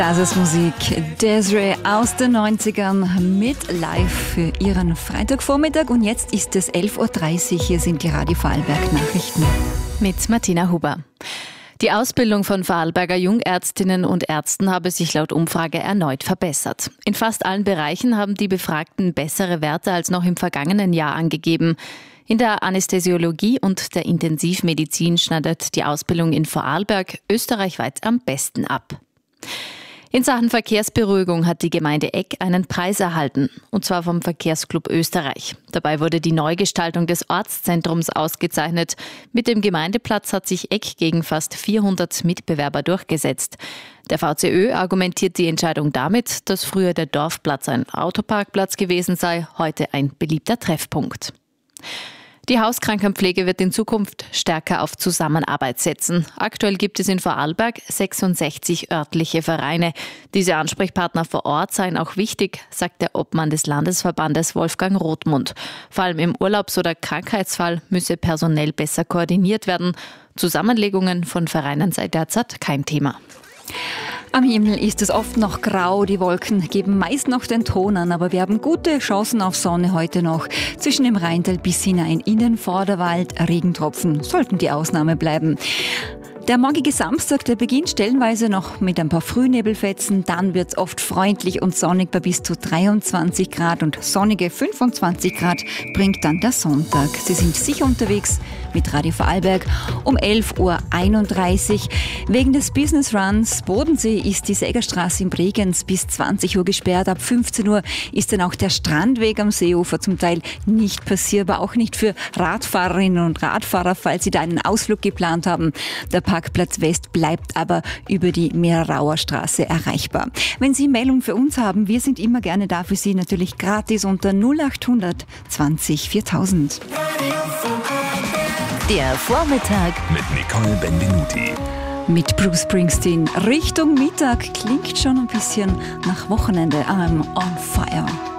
Das ist Musik. Desiree aus den 90ern mit live für Ihren Freitagvormittag. Und jetzt ist es 11.30 Uhr. Hier sind die Radio Vorarlberg Nachrichten. Mit Martina Huber. Die Ausbildung von Vorarlberger Jungärztinnen und Ärzten habe sich laut Umfrage erneut verbessert. In fast allen Bereichen haben die Befragten bessere Werte als noch im vergangenen Jahr angegeben. In der Anästhesiologie und der Intensivmedizin schneidet die Ausbildung in Vorarlberg österreichweit am besten ab. In Sachen Verkehrsberuhigung hat die Gemeinde Egg einen Preis erhalten, und zwar vom Verkehrsclub Österreich. Dabei wurde die Neugestaltung des Ortszentrums ausgezeichnet. Mit dem Gemeindeplatz hat sich Egg gegen fast 400 Mitbewerber durchgesetzt. Der VCÖ argumentiert die Entscheidung damit, dass früher der Dorfplatz ein Autoparkplatz gewesen sei, heute ein beliebter Treffpunkt. Die Hauskrankenpflege wird in Zukunft stärker auf Zusammenarbeit setzen. Aktuell gibt es in Vorarlberg 66 örtliche Vereine. Diese Ansprechpartner vor Ort seien auch wichtig, sagt der Obmann des Landesverbandes Wolfgang Rothmund. Vor allem im Urlaubs- oder Krankheitsfall müsse personell besser koordiniert werden. Zusammenlegungen von Vereinen sei derzeit kein Thema. Am Himmel ist es oft noch grau, die Wolken geben meist noch den Ton an, aber wir haben gute Chancen auf Sonne heute noch. Zwischen dem Rheintal bis hinein in den Vorderwald, Regentropfen sollten die Ausnahme bleiben. Der morgige Samstag, der beginnt stellenweise noch mit ein paar Frühnebelfetzen, dann wird es oft freundlich und sonnig bei bis zu 23 Grad und sonnige 25 Grad bringt dann der Sonntag. Sie sind sicher unterwegs mit Radio Vorarlberg um 11.31 Uhr. Wegen des Business Runs Bodensee ist die Sägerstraße in Bregenz bis 20 Uhr gesperrt. Ab 15 Uhr ist dann auch der Strandweg am Seeufer zum Teil nicht passierbar, auch nicht für Radfahrerinnen und Radfahrer, falls sie da einen Ausflug geplant haben. Der Parkplatz West bleibt aber über die Meerauer Straße erreichbar. Wenn Sie Meldungen für uns haben, wir sind immer gerne da für Sie, natürlich gratis unter 0800 20 4000. Der Vormittag mit Nicole Benvenuti. Mit Bruce Springsteen. Richtung Mittag klingt schon ein bisschen nach Wochenende. I'm on fire.